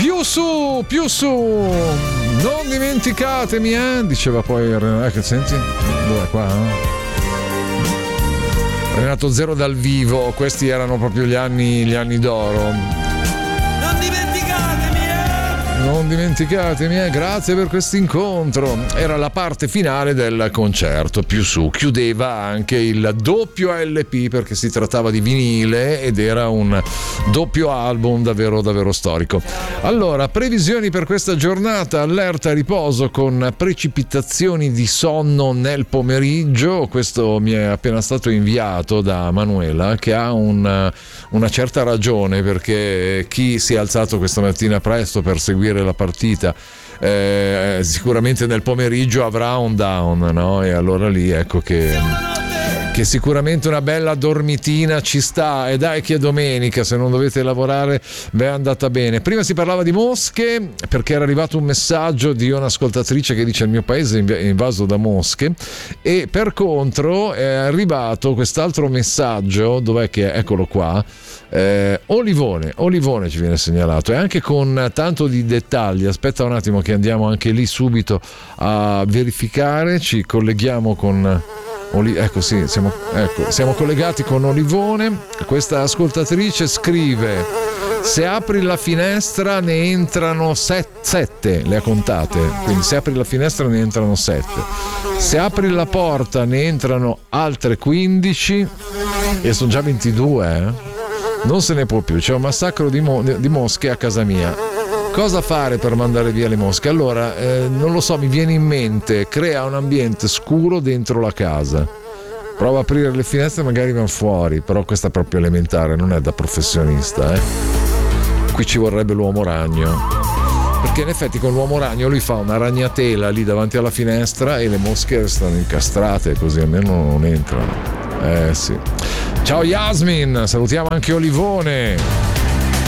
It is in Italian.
Più su, non dimenticatemi, diceva poi Renato, senti, dov'è qua? Renato Zero dal vivo, questi erano proprio gli anni d'oro. Non dimenticatemi, grazie per questo incontro. Era la parte finale del concerto. Più su chiudeva anche il doppio LP, perché si trattava di vinile ed era un doppio album davvero storico. Allora, previsioni per questa giornata: allerta riposo con precipitazioni di sonno nel pomeriggio. Questo mi è appena stato inviato da Manuela, che ha una certa ragione, perché chi si è alzato questa mattina presto per seguire la partita sicuramente nel pomeriggio avrà un down, no? E allora lì ecco che sicuramente una bella dormitina ci sta, e dai che è domenica, se non dovete lavorare è andata bene. Prima si parlava di mosche, perché era arrivato un messaggio di un'ascoltatrice che dice: il mio paese è invaso da mosche, e per contro è arrivato quest'altro messaggio, dov'è che è? Eccolo qua, Olivone ci viene segnalato, e anche con tanto di dettagli. Aspetta un attimo che andiamo anche lì subito a verificare, ci colleghiamo con ecco, sì, siamo collegati con Olivone. Questa ascoltatrice scrive: se apri la finestra ne entrano 7, le ha contate, quindi se apri la finestra ne entrano 7, se apri la porta ne entrano altre 15 e sono già 22, Non se ne può più, c'è un massacro di mosche a casa mia. Cosa fare per mandare via le mosche? Allora, non lo so, mi viene in mente: crea un ambiente scuro dentro la casa, prova a aprire le finestre, magari vanno fuori, però questa è proprio elementare, non è da professionista, Qui ci vorrebbe l'uomo ragno, perché in effetti con l'uomo ragno lui fa una ragnatela lì davanti alla finestra e le mosche restano incastrate, così almeno non entrano. Sì. Ciao Yasmin, salutiamo anche Olivone.